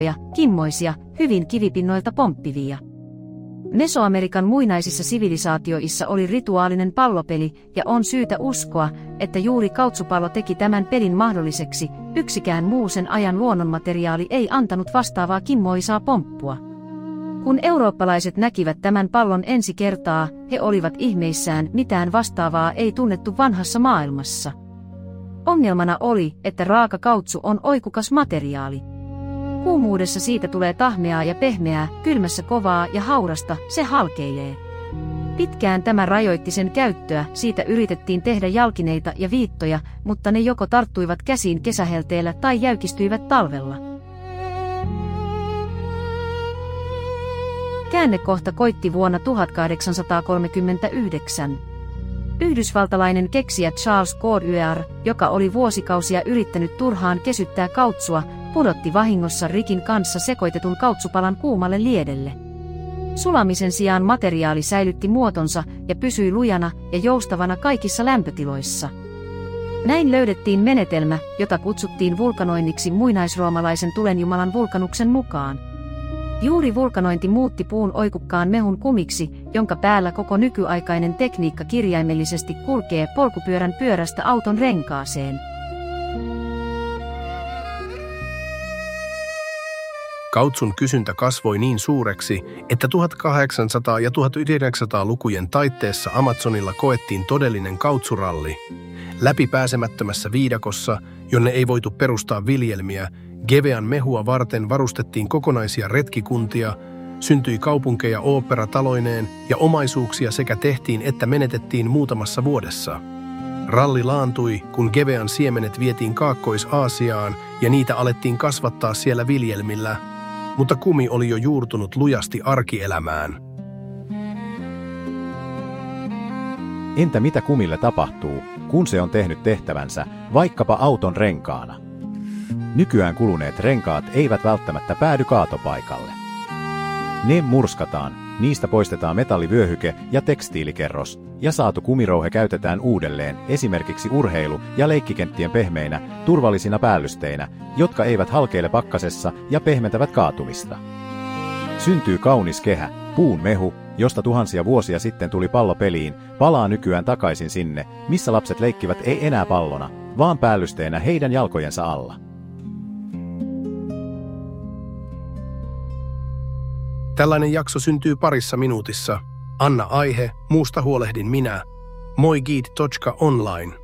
kimmoisia, hyvin kivipinnoilta pomppivia. Mesoamerikan muinaisissa sivilisaatioissa oli rituaalinen pallopeli ja on syytä uskoa, että juuri kautsupallo teki tämän pelin mahdolliseksi, yksikään muu sen ajan luonnonmateriaali ei antanut vastaavaa kimmoisaa pomppua. Kun eurooppalaiset näkivät tämän pallon ensi kertaa, he olivat ihmeissään, mitään vastaavaa ei tunnettu vanhassa maailmassa. Ongelmana oli, että raaka kautsu on oikukas materiaali. Kuumuudessa siitä tulee tahmeaa ja pehmeää, kylmässä kovaa ja haurasta, se halkeilee. Pitkään tämä rajoitti sen käyttöä, siitä yritettiin tehdä jalkineita ja viittoja, mutta ne joko tarttuivat käsiin kesähelteellä tai jäykistyivät talvella. Käännekohta koitti vuonna 1839. Yhdysvaltalainen keksijä Charles Goodyear, joka oli vuosikausia yrittänyt turhaan kesyttää kautsua, pudotti vahingossa rikin kanssa sekoitetun kautsupalan kuumalle liedelle. Sulamisen sijaan materiaali säilytti muotonsa ja pysyi lujana ja joustavana kaikissa lämpötiloissa. Näin löydettiin menetelmä, jota kutsuttiin vulkanoinniksi muinaisroomalaisen tulenjumalan Vulkanuksen mukaan. Juuri vulkanointi muutti puun oikukkaan mehun kumiksi, jonka päällä koko nykyaikainen tekniikka kirjaimellisesti kulkee polkupyörän pyörästä auton renkaaseen. Kautsun kysyntä kasvoi niin suureksi, että 1800- ja 1900-lukujen taitteessa Amazonilla koettiin todellinen kautsuralli. Läpipääsemättömässä viidakossa, jonne ei voitu perustaa viljelmiä, gevean mehua varten varustettiin kokonaisia retkikuntia, syntyi kaupunkeja oopperataloineen ja omaisuuksia sekä tehtiin että menetettiin muutamassa vuodessa. Ralli laantui, kun gevean siemenet vietiin Kaakkois-Aasiaan ja niitä alettiin kasvattaa siellä viljelmillä, mutta kumi oli jo juurtunut lujasti arkielämään. Entä mitä kumille tapahtuu, kun se on tehnyt tehtävänsä vaikkapa auton renkaana? Nykyään kuluneet renkaat eivät välttämättä päädy kaatopaikalle. Ne murskataan, niistä poistetaan metallivyöhyke ja tekstiilikerros, ja saatu kumirouhe käytetään uudelleen esimerkiksi urheilu- ja leikkikenttien pehmeinä, turvallisina päällysteinä, jotka eivät halkeile pakkasessa ja pehmentävät kaatumista. Syntyy kaunis kehä, puun mehu, josta tuhansia vuosia sitten tuli pallo peliin, palaa nykyään takaisin sinne, missä lapset leikkivät ei enää pallona, vaan päällysteenä heidän jalkojensa alla. Tällainen jakso syntyy parissa minuutissa. Anna aihe, muusta huolehdin minä. Moi Giit.online